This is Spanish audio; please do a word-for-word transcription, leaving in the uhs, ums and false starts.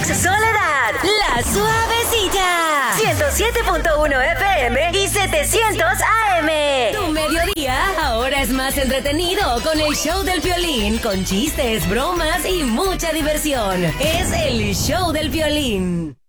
Ex Soledad, La Suavecita, ciento siete punto uno F M y setecientos A M. Tu mediodía ahora es más entretenido con el show del Piolín, con chistes, bromas y mucha diversión. Es el show del Piolín.